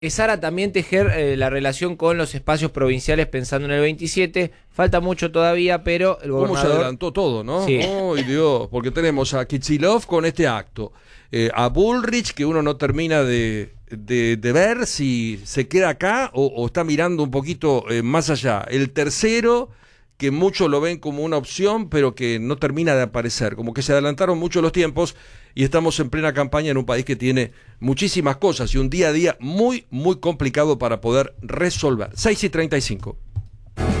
empezar a también tejer la relación con los espacios provinciales pensando en el 27. Falta mucho todavía, pero el gobernador... ¿Cómo se adelantó todo, no? Sí. ¡Ay, Dios! Porque tenemos a Kicillof con este acto, a Bullrich, que uno no termina de ver si se queda acá o está mirando un poquito más allá. El tercero, que muchos lo ven como una opción, pero que no termina de aparecer. Como que se adelantaron mucho los tiempos y estamos en plena campaña en un país que tiene muchísimas cosas y un día a día muy, muy complicado para poder resolver. 6:35.